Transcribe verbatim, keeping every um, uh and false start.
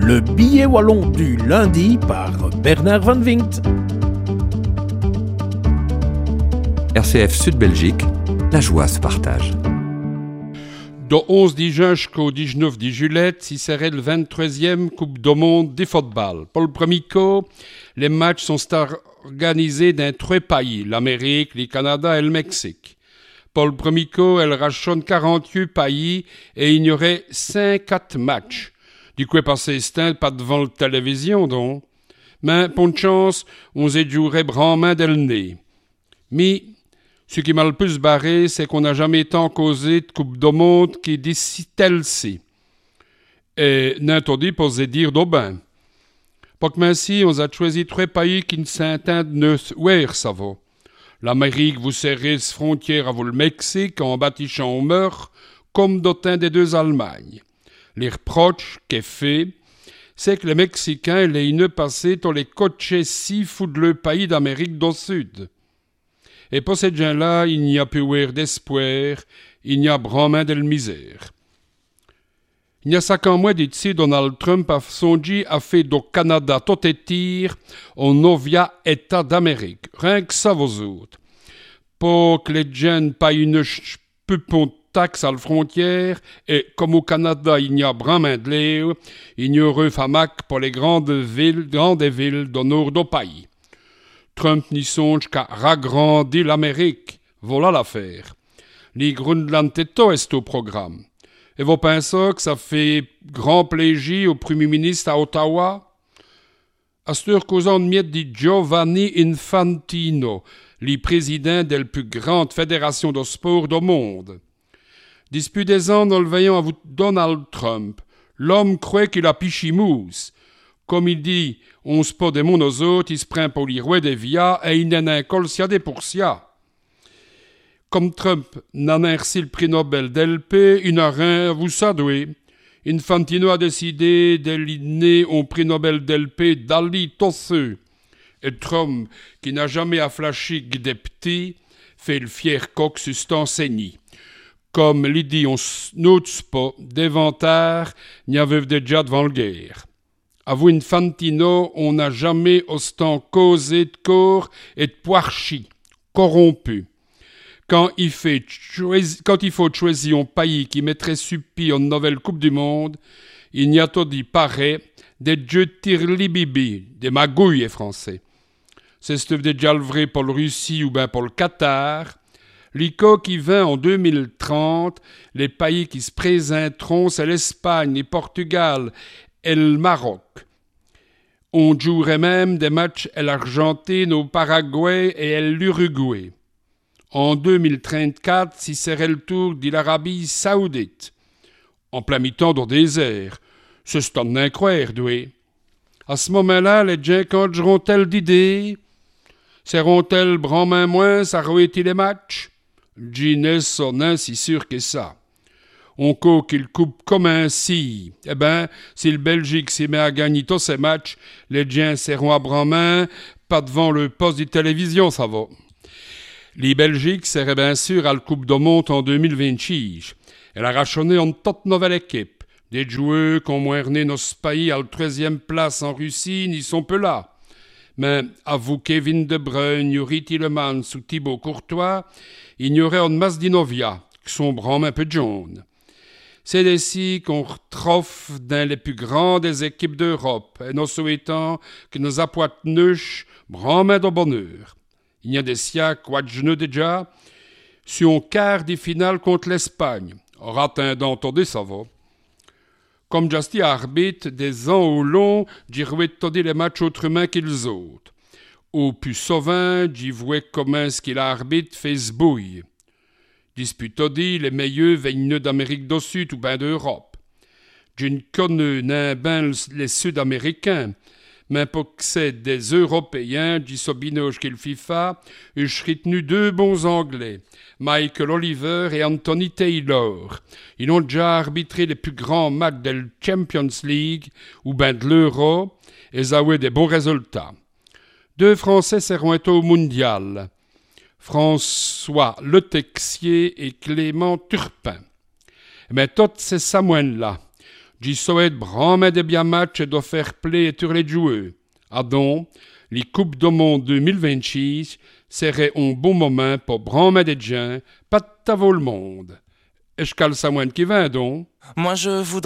Le billet wallon du lundi par Bernard Van Winkt. R C F Sud-Belgique, la joie se partage. Du onze juin jusqu'au dix-neuf juillet, si serait le vingt-troisième Coupe du Monde de football. Pour le premier coup, les matchs sont organisés dans trois pays, l'Amérique, le Canada et le Mexique. Pour le premier coup, elle rachonne quarante-huit pays et il y aurait cinquante matchs. Du coup, passé ce pas devant la télévision, donc. Mais, pour une chance, on s'est joué brandement dès le nez. Mais, ce qui m'a le plus barré, c'est qu'on n'a jamais tant causé de Coupe du Monde qui dit si tel-ci. Et n'interdit pour se dire d'aubain. Pas que ainsi, on a choisi trois pays qui ne s'entendent ne ouer, ça va. L'Amérique vous serrez ses frontières à vous le Mexique en bâtissant au meurtre, comme d'autant des deux Allemagnes. Les reproches qu'est fait, c'est que les Mexicains les ne passé dans les coachés si fous de le pays d'Amérique du Sud. Et pour ces gens-là, il n'y a plus d'espoir, il n'y a brandement de misère. Il y a cinq ans mois d'ici, Donald Trump a songi a fait du Canada tout et tir au novia État d'Amérique. Rien que ça, vous autres. Pour que les gens payent une pupon taxe à la frontière, et comme au Canada, il n'y a brandement de l'air, il n'y aurait famac pour les grandes villes, grandes villes du nord du pays. Trump n'y songe qu'à ragrandir l'Amérique. Voilà l'affaire. Les Groenland est au programme. Et vous pensez que ça fait grand plaisir au premier ministre à Ottawa? À ce heure causant de miette dit Giovanni Infantino, le président de la plus grande fédération de sport du monde. Depuis des ans, nous le voyons à vous Donald Trump. L'homme croit qu'il a pichimousse. Comme il dit, on se pas des mondes aux autres, il se prend pour les rois des vias et il n'en a un col sia des pour sia. Comme Trump n'en a reçu le prix Nobel d'L P, il n'a rien à vous sadouer. Infantino a décidé d'éliminer au prix Nobel d'L P d'Ali Tosseux. Et Trump, qui n'a jamais afflashé que des petits, fait le fier coq sustenseigné. Comme l'y dit, on n'ose pas, d'éventaire, n'y avait déjà devant le guerre. À vous, Infantino, on n'a jamais autant causé de corps et de poirchi, corrompu. Quand il, fait choisi, quand il faut choisir un pays qui mettrait suppi en nouvelle Coupe du Monde, il n'y a tout dit pareil, des jeux de tir-li-bibi, des magouilles français. C'est ce déjà le vrai pour la Russie ou bien pour le Qatar. L'I C O qui vint en deux mille trente, les pays qui se présenteront, c'est l'Espagne, le Portugal et le Maroc. On jouerait même des matchs à l'Argentine, au Paraguay et à l'Uruguay. En deux mille trente-quatre, si serait le tour de l'Arabie Saoudite. En plein mi-temps dans le désert. C'est un incroyable, doué. À ce moment-là, les gens cangeront-elles d'idées? Seront-elles brandement moins, ça aurait les matchs? Gines sonne si sûr que ça. On co qu'il coupe comme un si. Eh ben, si le Belgique s'y met à gagner tous ces matchs, les gens seront à brandement, pas devant le poste de télévision, ça va. Les Belgiques seraient bien sûr à la Coupe du Monde en deux mille vingt-six. Elle a rachonné en toute nouvelle équipe. Des joueurs qui ont moins rené nos pays à la troisième place en Russie n'y sont peu là. Mais à vous, Kevin De Bruyne, Yuri Tillemans ou Thibaut Courtois, il y aurait une masse d'Inovia, qui sont brandement un peu jaunes. C'est d'ici qu'on retrouve dans les plus grandes équipes d'Europe, et nous souhaitons que nos appoiteneuches brandement de bonheur. Il y a des siècles, quoi de genoux déjà, sur un quart des finales contre l'Espagne. Ratin d'entendre, ça va. Comme Justy arbitre, des ans au long, j'y regarde les matchs autrement qu'ils autres. Au plus souvent, j'y vois comment ce qu'il arbitre fait se bouille. Dispute dit, les meilleurs viennent d'Amérique du Sud ou bien d'Europe. Je ne connais n'un ben les Sud-Américains, mais pour que c'est des Européens, j'y sobinoge qu'il FIFA, et je retenu deux bons Anglais, Michael Oliver et Anthony Taylor. Ils ont déjà arbitré les plus grands matchs de la Champions League ou ben de l'Euro, et ils ont eu des bons résultats. Deux Français seront été au Mondial, François Le Texier et Clément Turpin. Mais tous ces Samoines-là, j'y souhaite vraiment de bien matchs et de faire play sur les joueurs. Ah donc, les Coupes du Monde deux mille vingt-six serait un bon moment pour vraiment des gens, pas de le monde. Est-ce qu'elle ça moins qui va donc? Moi, je voudrais